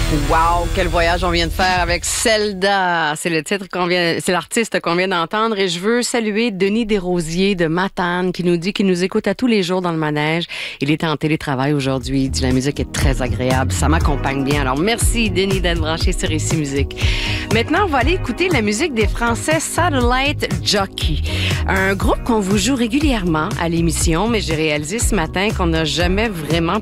Wow, quel voyage on vient de faire avec Zelda. C'est le titre c'est l'artiste qu'on vient d'entendre et je veux saluer Denis Desrosiers de Matane qui nous dit qu'il nous écoute à tous les jours dans le manège. Il est en télétravail aujourd'hui. Il dit la musique est très agréable. Ça m'accompagne bien. Alors merci Denis d'être branché sur Ici Musique. Maintenant, on va aller écouter la musique des Français Satellite Jockey. Un groupe qu'on vous joue régulièrement à l'émission, mais j'ai réalisé ce matin qu'on n'a jamais vraiment